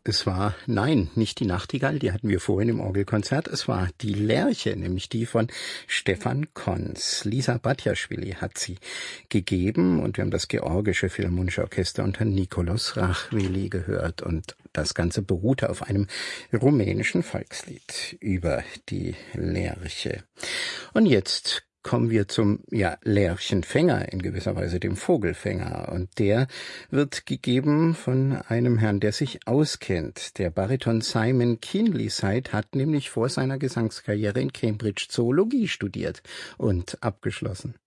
Es war, nein, nicht die Nachtigall, die hatten wir vorhin im Orgelkonzert, es war die Lerche, nämlich die von Stefan Kons. Lisa Batjaschwili hat sie gegeben und wir haben das Georgische Philharmonische Orchester unter Nikolaus Rachvili gehört und das Ganze beruhte auf einem rumänischen Volkslied über die Lerche. Und jetzt kommen wir zum Lerchenfänger, in gewisser Weise dem Vogelfänger. Und der wird gegeben von einem Herrn, der sich auskennt. Der Bariton Simon Keenlyside hat nämlich vor seiner Gesangskarriere in Cambridge Zoologie studiert und abgeschlossen.